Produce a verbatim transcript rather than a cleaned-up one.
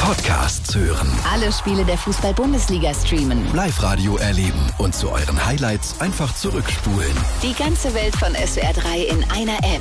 Podcasts hören. Alle Spiele der Fußball-Bundesliga streamen. Live-Radio erleben und zu euren Highlights einfach zurückspulen. Die ganze Welt von S W R drei in einer App.